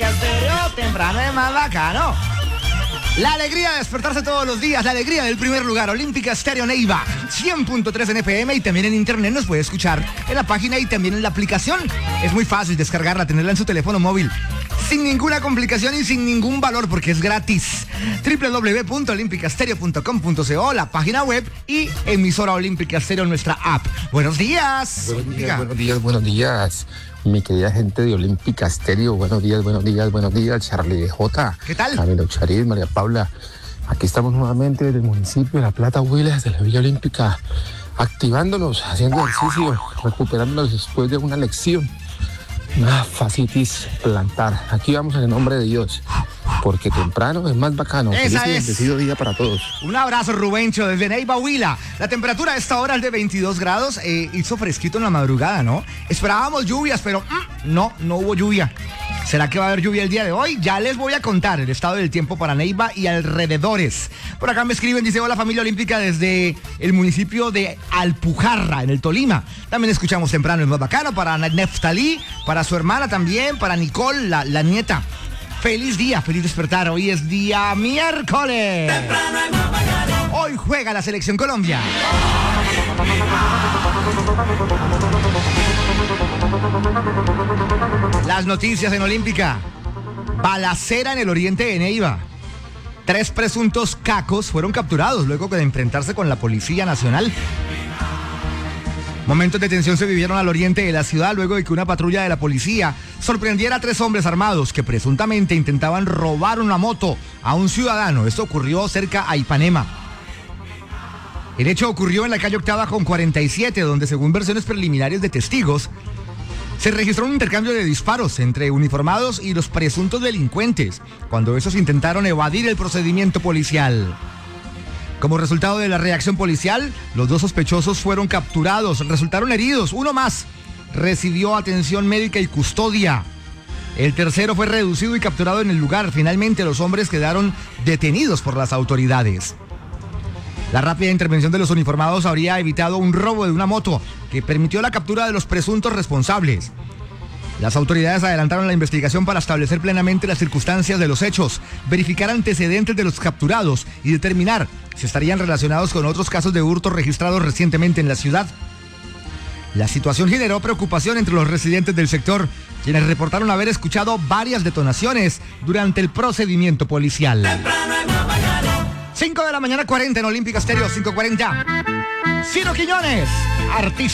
Olímpica Estéreo, temprano es más bacano. La alegría de despertarse todos los días, la alegría del primer lugar, Olímpica Estéreo Neiva, 100.3 en FM y también en internet nos puede escuchar en la página y también en la aplicación. Es muy fácil descargarla, tenerla en su teléfono móvil, sin ninguna complicación y sin ningún valor porque es gratis. www.olimpicastereo.com.co, la página web y emisora Olímpica Estéreo, nuestra app. Buenos días. Buenos días, buenos días. Mi querida gente de Olímpica Estéreo, buenos días, Charlie J. ¿Qué tal? Camilo Charid, María Paula. Aquí estamos nuevamente desde el municipio de La Plata, Huilas, de la Villa Olímpica, activándonos, haciendo ejercicio, recuperándonos después de una lección. Una fascitis plantar. Aquí vamos en el nombre de Dios, porque temprano es más bacano. Esa Feliz y bendecido día para todos. Un abrazo, Rubencho, desde Neiva, Huila. La temperatura a esta hora es de 22 grados. Hizo fresquito en la madrugada, ¿no? Esperábamos lluvias, pero no hubo lluvia. ¿Será que va a haber lluvia el día de hoy? Ya les voy a contar el estado del tiempo para Neiva y alrededores. Por acá me escriben, dice, hola familia olímpica desde el municipio de Alpujarra, en el Tolima. También escuchamos temprano, es más bacano, para Neftalí, para su hermana también, para Nicole, la nieta. Feliz día, feliz despertar. Hoy es día miércoles. Hoy juega la selección Colombia. Las noticias en Olímpica. Balacera en el oriente de Neiva. 3 presuntos cacos fueron capturados luego de enfrentarse con la Policía Nacional. Momentos de tensión se vivieron al oriente de la ciudad luego de que una patrulla de la policía sorprendiera a 3 hombres armados que presuntamente intentaban robar una moto a un ciudadano. Esto ocurrió cerca a Ipanema. El hecho ocurrió en la calle Octava con 47, donde según versiones preliminares de testigos, se registró un intercambio de disparos entre uniformados y los presuntos delincuentes, cuando esos intentaron evadir el procedimiento policial. Como resultado de la reacción policial, los 2 sospechosos fueron capturados, resultaron heridos, uno más recibió atención médica y custodia. El tercero fue reducido y capturado en el lugar. Finalmente, los hombres quedaron detenidos por las autoridades. La rápida intervención de los uniformados habría evitado un robo de una moto que permitió la captura de los presuntos responsables. Las autoridades adelantaron la investigación para establecer plenamente las circunstancias de los hechos, verificar antecedentes de los capturados y determinar si estarían relacionados con otros casos de hurto registrados recientemente en la ciudad. La situación generó preocupación entre los residentes del sector, quienes reportaron haber escuchado varias detonaciones durante el procedimiento policial. 5 de la mañana 40 en Olímpica Estéreo, 5:40. Ciro Quiñones, artista.